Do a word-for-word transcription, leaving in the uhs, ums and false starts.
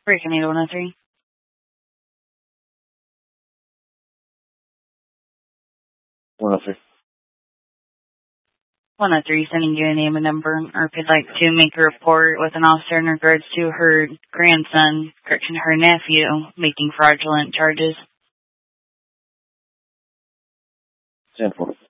Breaking eight one oh three. one oh three. one oh three, sending you a name and number, or if you'd like to make a report with an officer in regards to her grandson, correction, her nephew, making fraudulent charges. ten four.